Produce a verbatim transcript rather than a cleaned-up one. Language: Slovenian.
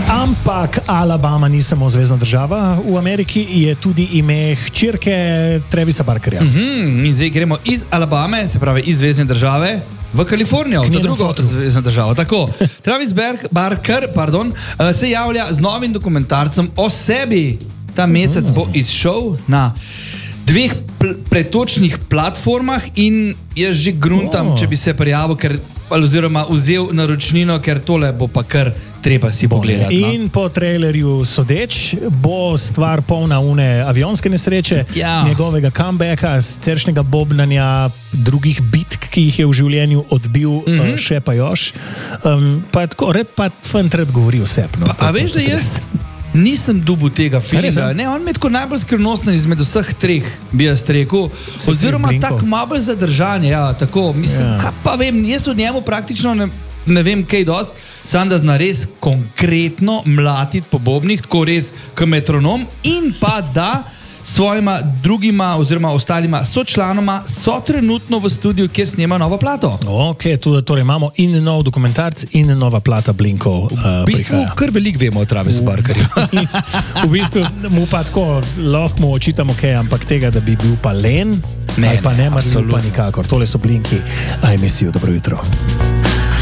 Ampak Alabama ni samo zvezna država, v Ameriki je tudi ime hčerke Travisa Barkerja. Mm-hmm. In zdaj gremo iz Alabame, se pravi iz zvezne države, v Kalifornijo, v drugo zvezno državo. Tako, Travis Barker pardon, se javlja z novim dokumentarcem o sebi. Ta mesec bo izšel na dveh pl- pretočnih platformah in jaz že gruntam, oh. če bi se prijavil, ker, oziroma vzel naročnino, ker tole bo pa kar treba si pogledati. No? In po trailerju sodeč bo stvar polna une avionske nesreče, ja. njegovega comebacka, ceršnjega bobnanja, drugih bitk, ki jih je v življenju odbil, mm-hmm. uh, še pa još. Um, pa je tako, red pa fant red govori o sebi. No? A veš, da jaz nisem dubil tega filma. Ne, on je tako najbolj skrivnosten izmed vseh treh, bi jaz rekel. Vse oziroma tako malo bolj zadržanje, ja, tako, mislim, ja. kaj pa vem, jaz od njemu praktično ne, ne vem kaj dost, sam da zna res konkretno mlatiti po bobnih, tako res k metronom in pa da svojima drugima oziroma ostalima sočlanoma so trenutno v studiu, kjer snema novo plato. Ok, tudi, torej imamo in nov dokumentarc in nova plata Blinkov. Uh, v bistvu prihaja. Kar veliko vemo o Travisu Barkerju. V bistvu mu pa tako lahko mu očitamo kaj, ampak tega, da bi bil pa len, ne, pa ne, ne maril pa nikakor. Tole so Blinki, a emisijo. Dobro jutro.